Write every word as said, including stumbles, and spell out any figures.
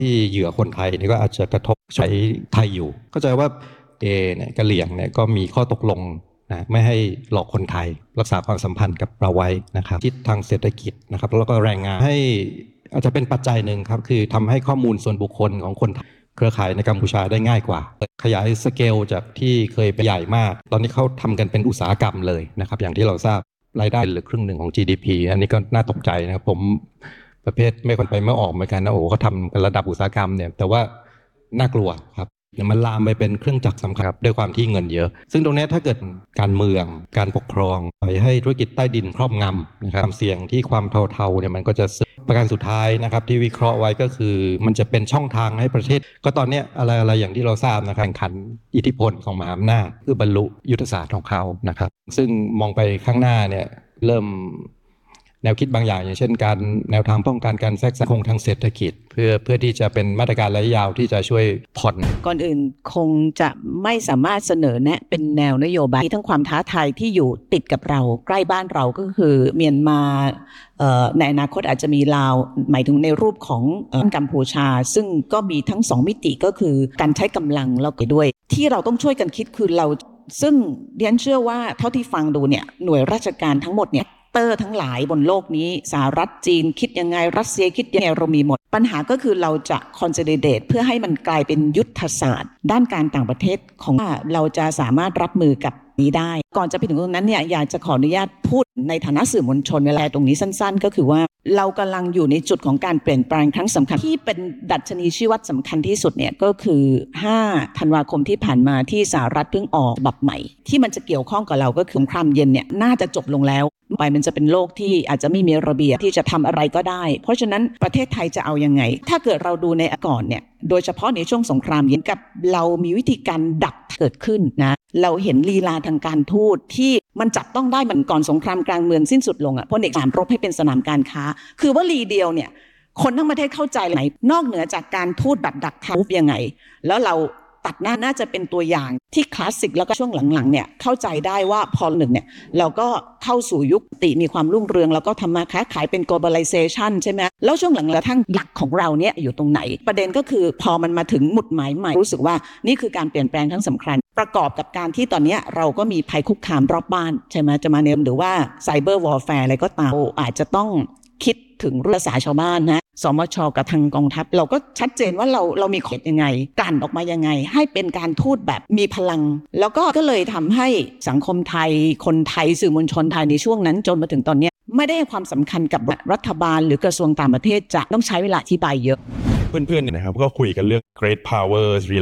ที่เหยื่อคนไทยนี่ก็อาจจะกระทบใช้ไทยอยู่เข้าใจว่าเอเนี่ยกะเหลี่ยงเนี่ยก็มีข้อตกลงนะไม่ให้หลอกคนไทยรักษาความสัมพันธ์กับเราไว้นะครับทิศทางเศรษฐกิจนะครับแล้วก็แรงงานให้อาจจะเป็นปัจจัยหนึ่งครับคือทำให้ข้อมูลส่วนบุคคลของคนเครือข่ายในกัมพูชาได้ง่ายกว่าขยายสเกลจากที่เคยเป็นใหญ่มากตอนนี้เขาทำกันเป็นอุตสาหกรรมเลยนะครับอย่างที่เราทราบรายได้เหลือครึ่งหนึ่งของ จี ดี พี อันนี้ก็น่าตกใจนะครับผมประเภทไม่คนไปไม่ออกเหมือนกันนะโอ้เขาทำกันระดับอุตสาหกรรมเนี่ยแต่ว่าน่ากลัวครับมันลามไปเป็นเครื่องจักรสำคัญด้วยความที่เงินเยอะซึ่งตรงนี้ถ้าเกิดการเมืองการปกครองปล่อยให้ธุรกิจใต้ดินครอบงำนะครับความเสี่ยงที่ความเทาๆเนี่ยมันก็จะประการสุดท้ายนะครับที่วิเคราะห์ไว้ก็คือมันจะเป็นช่องทางให้ประเทศก็ตอนนี้อะไรๆอย่างที่เราทราบนะครับแข่งขันอิทธิพลของมหาอำนาจเพื่อบรรลุยุทธศาสตร์ของเขานะครับซึ่งมองไปข้างหน้าเนี่ยเริ่มแนวคิดบางอย่างอย่างเช่นการแนวทางป้องกันการแทรกแซงทางเศรษฐกิจเพื่อเพื่อที่จะเป็นมาตรการระยะยาวที่จะช่วยผ่อนก่อนอื่นคงจะไม่สามารถเสนอแนะเป็นแนวนโยบายทั้งความท้าทายที่อยู่ติดกับเราใกล้บ้านเราก็คือเมียนมาในอนาคตอาจจะมีลาวหมายถึงในรูปของกัมพูชาซึ่งก็มีทั้งสองมิติก็คือการใช้กำลังแล้วก็ด้วยที่เราต้องช่วยกันคิดคือเราซึ่งเรียนเชื่อว่าเท่าที่ฟังดูเนี่ยหน่วยราชการทั้งหมดเนี่ยเตอร์ทั้งหลายบนโลกนี้สหรัฐจีนคิดยังไงรัสเซียคิดยังไงเรามีหมดปัญหาก็คือเราจะคอนโซลิเดตเพื่อให้มันกลายเป็นยุทธศาสตร์ด้านการต่างประเทศของเราจะสามารถรับมือกับนี้ได้ก่อนจะไปถึงตรงนั้นเนี่ยอยากจะขออนุญาตพูดในฐานะสื่อมวลชนเวลาตรงนี้สั้นๆก็คือว่าเรากำลังอยู่ในจุดของการเปลี่ยนแปลงครั้งสำคัญที่เป็นดัชนีชี้วัดสำคัญที่สุดเนี่ยก็คือห้าธันวาคมที่ผ่านมาที่สหรัฐเพิ่งออกฉบับใหม่ที่มันจะเกี่ยวข้องกับเราก็คือสงครามเย็นเนี่ยน่าจะจบลงแล้วไปมันจะเป็นโลกที่อาจจะไม่มีระเบียบที่จะทำอะไรก็ได้เพราะฉะนั้นประเทศไทยจะเอายังไงถ้าเกิดเราดูในก่อนเนี่ยโดยเฉพาะในช่วงสงครามเย็นกับเรามีวิธีการดักเกิดขึ้นนะเราเห็นลีลาทางการทูตที่มันจับต้องได้มันก่อนสงครามกลางเมืองสิ้นสุดลงอ่ะพลเอกสามรบให้เป็นสนามการค้าคือว่าลีเดียวเนี่ยคนทั้งประเทศเข้าใจไหนนอกเหนือจากการทูตแบบดักทำยังไงแล้วเราตัดหน้าน่าจะเป็นตัวอย่างที่คลาสสิกแล้วก็ช่วงหลังๆเนี่ยเข้าใจได้ว่าพอหนึ่งเนี่ยเราก็เข้าสู่ยุคติมีความรุ่งเรืองแล้วก็ทำมาค้าขายเป็น globalization ใช่ไหมแล้วช่วงหลังแล้วทั้งหลักของเราเนี่ยอยู่ตรงไหนประเด็นก็คือพอมันมาถึงหมุดหมายใหม่รู้สึกว่านี่คือการเปลี่ยนแปลงทั้งสำคัญประกอบกับการที่ตอนนี้เราก็มีภัยคุกคามรอบบ้านใช่ไหมจะมาเนมหรือว่าไซเบอร์วอร์แฟร์อะไรก็ตามอาจจะต้องคิดถึงเรื่องภาษาชาวบ้านนะสมช.กับทางกองทัพเราก็ชัดเจนว่าเราเรามีขดยังไงกันออกมายังไงให้เป็นการทูตแบบมีพลังแล้วก็ก็เลยทำให้สังคมไทยคนไทยสื่อมวลชนไทยในช่วงนั้นจนมาถึงตอนนี้ไม่ได้ให้ความสำคัญกับรัฐบาลหรือกระทรวงต่างประเทศจะต้องใช้เวลาอธิบายเยอะเพื่อนๆเนี่ยนะครับก็คุยกันเรื่อง Great Powers